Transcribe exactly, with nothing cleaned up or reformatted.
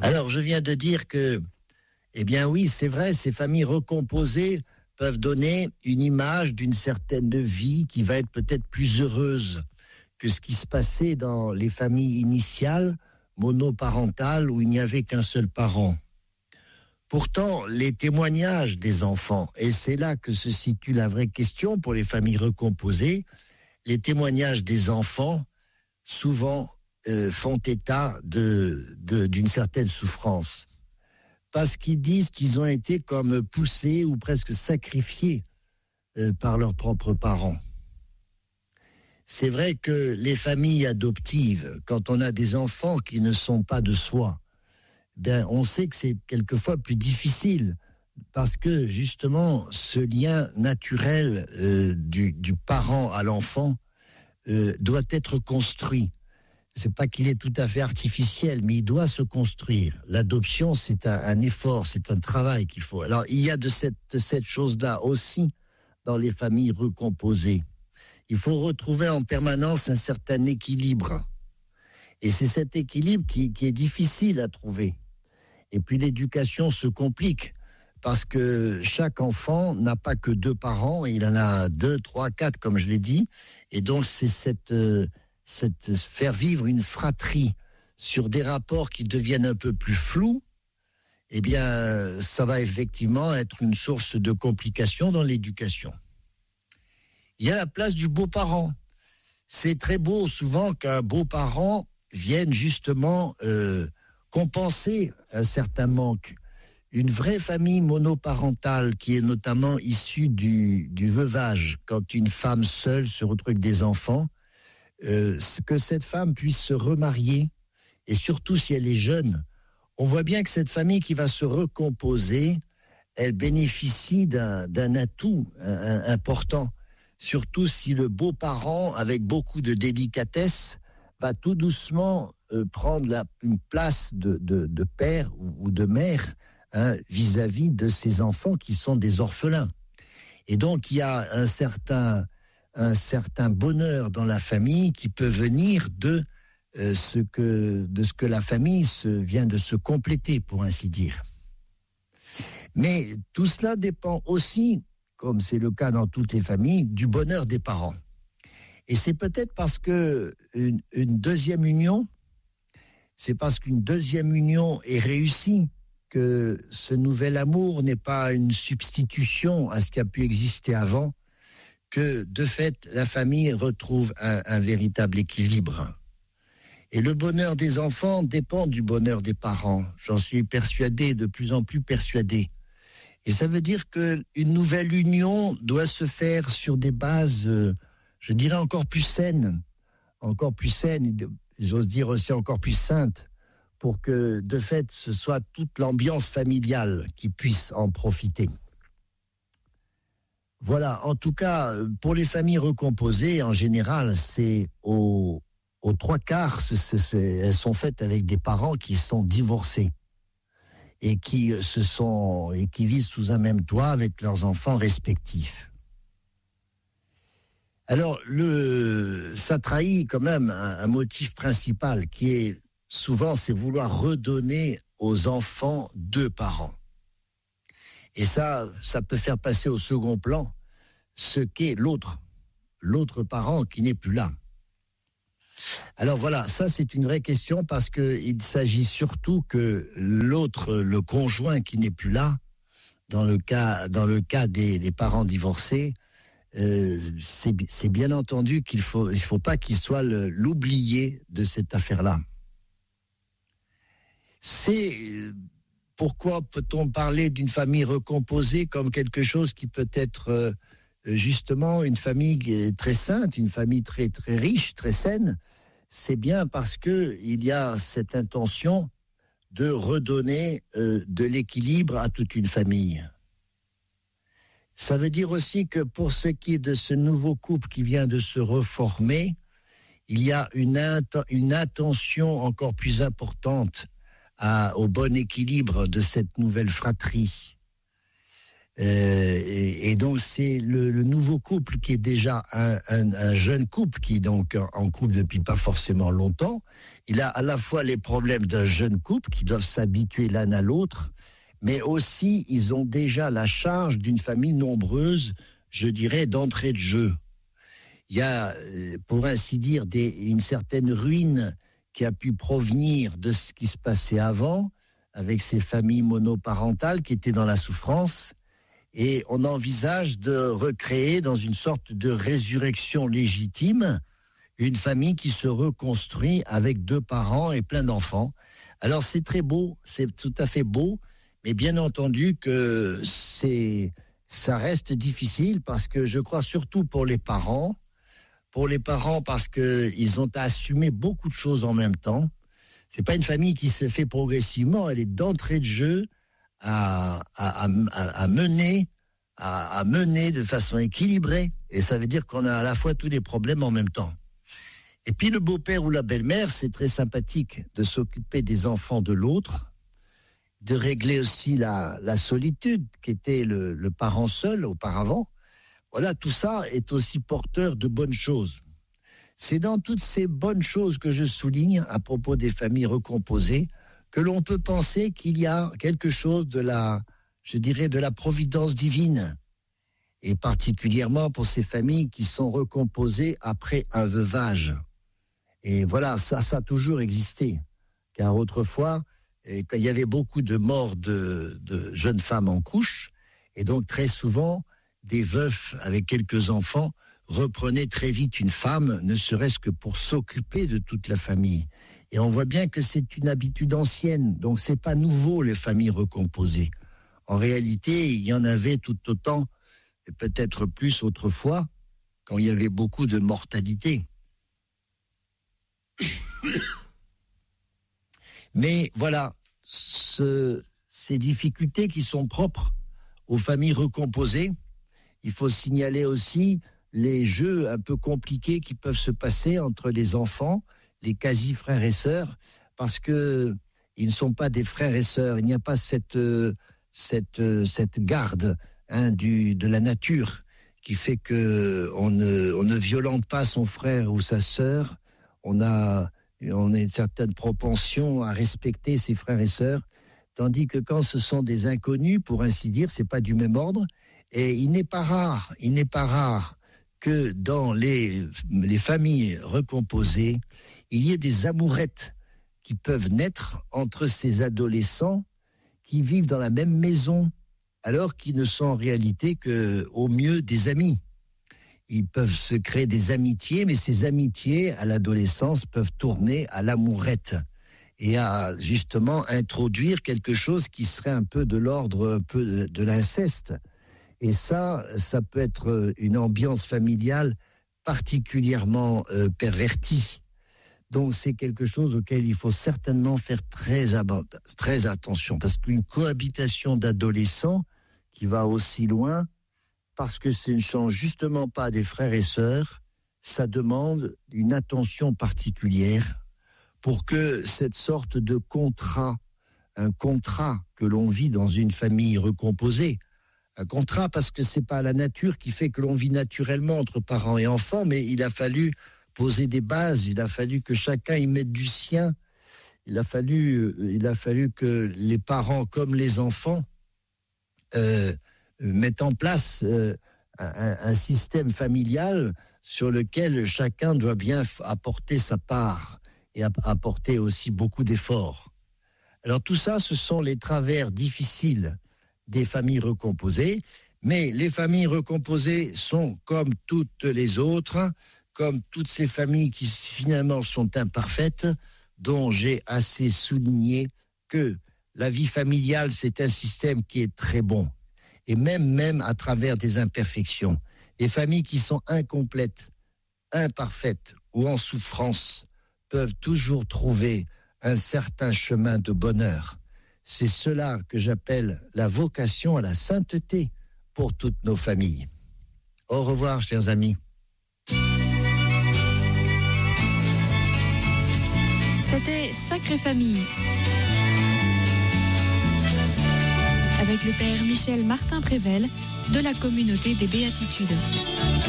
Alors, je viens de dire que, eh bien oui, c'est vrai, ces familles recomposées peuvent donner une image d'une certaine vie qui va être peut-être plus heureuse que ce qui se passait dans les familles initiales, monoparentales, où il n'y avait qu'un seul parent. Pourtant, les témoignages des enfants, et c'est là que se situe la vraie question pour les familles recomposées, les témoignages des enfants, souvent, euh, font état de, de, d'une certaine souffrance. Parce qu'ils disent qu'ils ont été comme poussés ou presque sacrifiés euh, par leurs propres parents. C'est vrai que les familles adoptives, quand on a des enfants qui ne sont pas de soi, ben on sait que c'est quelquefois plus difficile parce que justement ce lien naturel euh, du, du parent à l'enfant euh, doit être construit. C'est pas qu'il est tout à fait artificiel, mais il doit se construire. L'adoption, c'est un, un effort, c'est un travail qu'il faut. Alors, il y a de cette, de cette chose-là aussi dans les familles recomposées. Il faut retrouver en permanence un certain équilibre. Et c'est cet équilibre qui, qui est difficile à trouver. Et puis, l'éducation se complique parce que chaque enfant n'a pas que deux parents, il en a deux, trois, quatre, comme je l'ai dit. Et donc, c'est cette... Euh, Cette, faire vivre une fratrie sur des rapports qui deviennent un peu plus flous, eh bien, ça va effectivement être une source de complications dans l'éducation. Il y a la place du beau-parent. C'est très beau souvent qu'un beau-parent vienne justement euh, compenser un certain manque. Une vraie famille monoparentale qui est notamment issue du, du veuvage, quand une femme seule se retrouve avec des enfants, Euh, que cette femme puisse se remarier, et surtout si elle est jeune, on voit bien que cette famille qui va se recomposer, elle bénéficie d'un, d'un atout un, un, important, surtout si le beau-parent, avec beaucoup de délicatesse, va tout doucement euh, prendre la, une place de, de, de père ou, ou de mère hein, vis-à-vis de ses enfants qui sont des orphelins. Et donc il y a un certain... un certain bonheur dans la famille qui peut venir de, euh, ce, que, de ce que la famille se, vient de se compléter, pour ainsi dire. Mais tout cela dépend aussi, comme c'est le cas dans toutes les familles, du bonheur des parents. Et c'est peut-être parce que une, une deuxième union, c'est parce qu'une deuxième union est réussie que ce nouvel amour n'est pas une substitution à ce qui a pu exister avant, que, de fait, la famille retrouve un, un véritable équilibre. Et le bonheur des enfants dépend du bonheur des parents. J'en suis persuadé, de plus en plus persuadé. Et ça veut dire qu'une nouvelle union doit se faire sur des bases, euh, je dirais, encore plus saines, encore plus saines, j'ose dire aussi encore plus saintes, pour que, de fait, ce soit toute l'ambiance familiale qui puisse en profiter. Voilà, en tout cas, pour les familles recomposées, en général, c'est aux, aux trois quarts, c'est, c'est, elles sont faites avec des parents qui sont divorcés et qui, se sont, et qui vivent sous un même toit avec leurs enfants respectifs. Alors, le, ça trahit quand même un, un motif principal qui est souvent, c'est vouloir redonner aux enfants deux parents. Et ça, ça peut faire passer au second plan ce qu'est l'autre, l'autre parent qui n'est plus là. Alors voilà, ça c'est une vraie question parce qu'il s'agit surtout que l'autre, le conjoint qui n'est plus là, dans le cas, dans le cas des, des parents divorcés, euh, c'est, c'est bien entendu qu'il faut, il faut pas qu'il soit le, l'oublié de cette affaire-là. C'est... Pourquoi peut-on parler d'une famille recomposée comme quelque chose qui peut être euh, justement une famille très sainte, une famille très, très riche, très saine? C'est bien parce qu'il y a cette intention de redonner euh, de l'équilibre à toute une famille. Ça veut dire aussi que pour ce qui est de ce nouveau couple qui vient de se reformer, il y a une, int- une attention encore plus importante À, au bon équilibre de cette nouvelle fratrie. Euh, et, et donc c'est le, le nouveau couple qui est déjà un, un, un jeune couple qui est donc en couple depuis pas forcément longtemps. Il a à la fois les problèmes d'un jeune couple qui doivent s'habituer l'un à l'autre, mais aussi ils ont déjà la charge d'une famille nombreuse, je dirais, d'entrée de jeu. Il y a, pour ainsi dire, des, une certaine ruine qui a pu provenir de ce qui se passait avant, avec ces familles monoparentales qui étaient dans la souffrance. Et on envisage de recréer dans une sorte de résurrection légitime une famille qui se reconstruit avec deux parents et plein d'enfants. Alors c'est très beau, c'est tout à fait beau, mais bien entendu que c'est, ça reste difficile parce que je crois surtout pour les parents, pour les parents parce qu'ils ont à assumer beaucoup de choses en même temps. C'est pas une famille qui se fait progressivement, elle est d'entrée de jeu à, à, à, à mener, à, à mener de façon équilibrée. Et ça veut dire qu'on a à la fois tous les problèmes en même temps. Et puis le beau-père ou la belle-mère, c'est très sympathique de s'occuper des enfants de l'autre, de régler aussi la, la solitude qui était le, le parent seul auparavant. Voilà, tout ça est aussi porteur de bonnes choses. C'est dans toutes ces bonnes choses que je souligne à propos des familles recomposées que l'on peut penser qu'il y a quelque chose de la, je dirais, de la providence divine. Et particulièrement pour ces familles qui sont recomposées après un veuvage. Et voilà, ça, ça a toujours existé. Car autrefois, quand il y avait beaucoup de morts de, de jeunes femmes en couche, et donc très souvent, des veufs avec quelques enfants reprenaient très vite une femme, ne serait-ce que pour s'occuper de toute la famille. Et on voit bien que c'est une habitude ancienne, donc c'est pas nouveau les familles recomposées. En réalité, il y en avait tout autant, et peut-être plus autrefois, quand il y avait beaucoup de mortalité. Mais voilà, ce, ces difficultés qui sont propres aux familles recomposées, il faut signaler aussi les jeux un peu compliqués qui peuvent se passer entre les enfants, les quasi-frères et sœurs, parce que ils ne sont pas des frères et sœurs. Il n'y a pas cette, cette, cette garde hein, du, de la nature qui fait qu'on ne, on ne violente pas son frère ou sa sœur. On a, on a une certaine propension à respecter ses frères et sœurs, tandis que quand ce sont des inconnus, pour ainsi dire, c'est pas du même ordre. Et il n'est pas rare, il n'est pas rare que dans les, les familles recomposées, il y ait des amourettes qui peuvent naître entre ces adolescents qui vivent dans la même maison, alors qu'ils ne sont en réalité qu'au mieux des amis. Ils peuvent se créer des amitiés, mais ces amitiés à l'adolescence peuvent tourner à l'amourette et à justement introduire quelque chose qui serait un peu de l'ordre un peu de, de l'inceste. Et ça, ça peut être une ambiance familiale particulièrement euh, pervertie. Donc c'est quelque chose auquel il faut certainement faire très, ab- très attention, parce qu'une cohabitation d'adolescents qui va aussi loin, parce que ce ne change justement pas des frères et sœurs, ça demande une attention particulière pour que cette sorte de contrat, un contrat que l'on vit dans une famille recomposée, un contrat parce que c'est pas la nature qui fait que l'on vit naturellement entre parents et enfants, mais il a fallu poser des bases, il a fallu que chacun y mette du sien, il a fallu, il a fallu que les parents comme les enfants euh, mettent en place euh, un, un système familial sur lequel chacun doit bien apporter sa part et apporter aussi beaucoup d'efforts. Alors tout ça, ce sont les travers difficiles des familles recomposées, mais les familles recomposées sont comme toutes les autres, comme toutes ces familles qui finalement sont imparfaites, dont j'ai assez souligné que la vie familiale, c'est un système qui est très bon, et même, même à travers des imperfections. Les familles qui sont incomplètes, imparfaites ou en souffrance peuvent toujours trouver un certain chemin de bonheur. C'est cela que j'appelle la vocation à la sainteté pour toutes nos familles. Au revoir, chers amis. C'était Sacrée Famille. avec le père Michel Martin-Prével de la communauté des Béatitudes.